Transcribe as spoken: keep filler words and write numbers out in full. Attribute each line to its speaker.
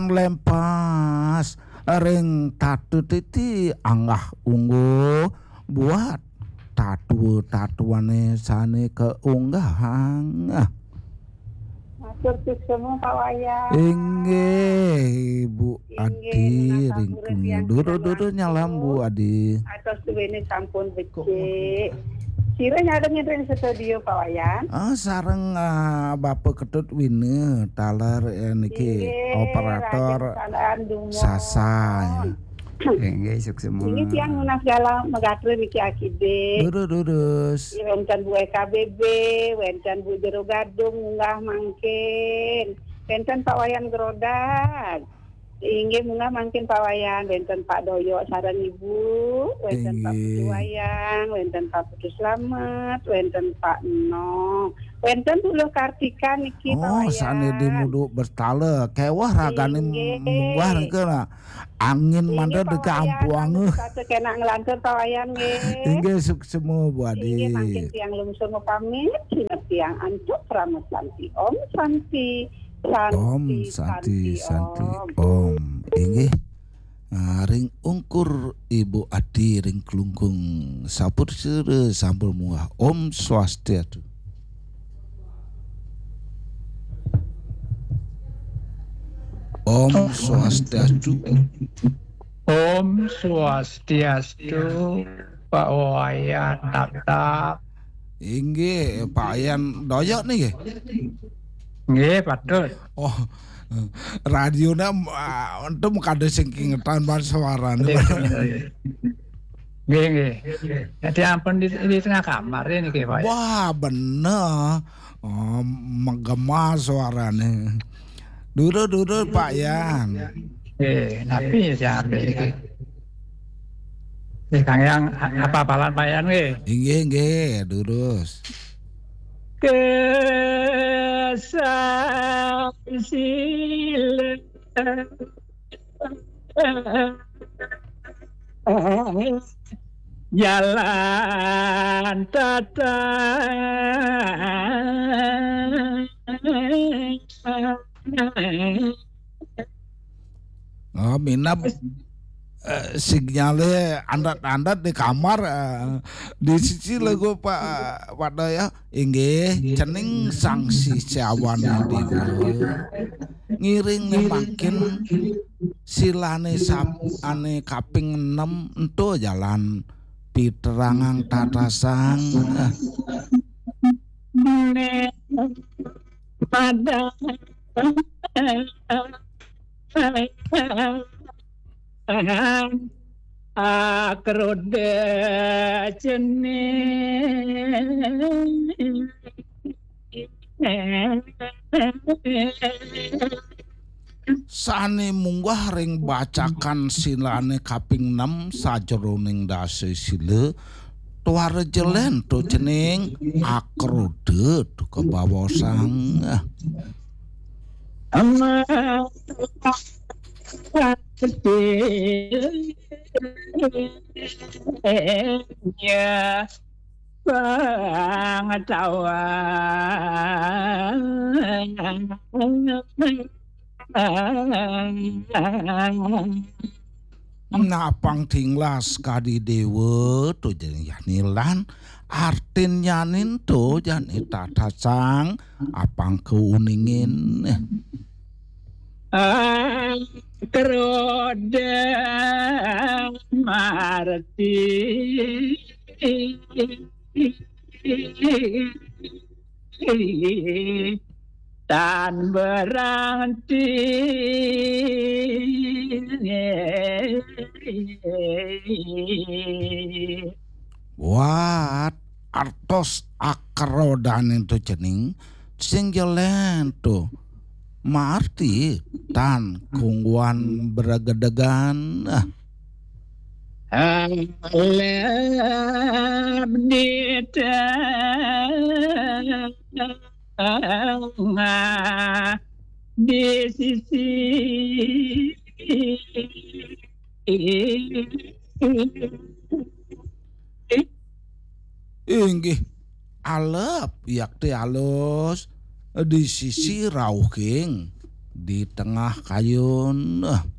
Speaker 1: nyalam lempas ring tatu titi anggah ungu buat tatu tatuane sane keunggahan.
Speaker 2: Matur semua Pak Wayan.
Speaker 1: Inggih Ibu Adi ring duru-duru nyalam Bu Adi.
Speaker 2: Atos suwene sampun becik. Sira nyadeng ing studio Pak Wayan.
Speaker 1: Ah sareng uh, Bapak Ketut Wine taler eh, niki operator Sasa.
Speaker 3: Inggih sukses semua.
Speaker 2: Ini tiang lunas segala megatri niki akide.
Speaker 1: Durus-durus.
Speaker 2: Wenten Bu E K B B, wenten Bu Jero Gadung munggah mangkin. Wenten Pak Wayan Grodag. Inggih munggah mangkin Pak Wayan, wenten Pak Doyo sareng Ibu, wenten Pak Putu Wayang, wenten Pak Putu Slamet, wenten Pak Eno, wenten Tuluh Kartika niki Pak Wayan.
Speaker 1: Oh, sane dimudu bertale, kewah ragane munggah keuna. Angin mandor di kampung.
Speaker 2: Satu kena ngelantur Pak Wayan nggih.
Speaker 1: Inggih sukses semua Bu Adi.
Speaker 2: Inggih mangkin tiang lumsur pamit, sinet tiang antuk pramet santi Om Santi. Santi,
Speaker 1: Om Santi Santi Om inggih ring ungkur Ibu Adi ring klungkung sapur sere sampul muah Om Swastiastu. Om Swastiastu.
Speaker 4: Om Swastiastu. Pak Wayan tap-tap.
Speaker 1: Inggih Pak Wayan doyok nih nggih.
Speaker 4: Nggih, padahal.
Speaker 1: Oh, radiona untuk mukade sing kingetan ban suarane.
Speaker 4: Nggih, nggih. Jadi ampun di, di tengah kamar ini nggih, Pak.
Speaker 1: Wah, bener. Oh, menggema suarane. Dulu-dulu Pak Yan.
Speaker 4: Eh, tapi ya iki. Wis Kang Yang apa-apalan Pak Yan nggih.
Speaker 1: Nggih, nggih, durus.
Speaker 4: Kesasile jalan tata
Speaker 1: oh minap uh, sinyalnya andat-andat di kamar uh, di sisi lagu Pak Pak Daya inggih cening sanksi cawan di ngiring makin silane sap ane kaping enam ento jalan piterangang tatasang
Speaker 4: pada akroda jenis
Speaker 1: sane munggah ring bacakan silane kaping enam sajroning dase sile tuare jelen to cening akrode to kebawosang
Speaker 4: ya pengetahuan
Speaker 1: napang tinglas kadi dewa to jadi yanilan artin nyanin to jani tata sang apang keuningin
Speaker 4: keroda marti tan berhenti
Speaker 1: wat artos akrodan itu jening sing jelen to marti tan kungguan bergedegan ah
Speaker 4: Lebdita di sisi
Speaker 1: inggih alep yakti alus di sisi rauking di tengah kayun.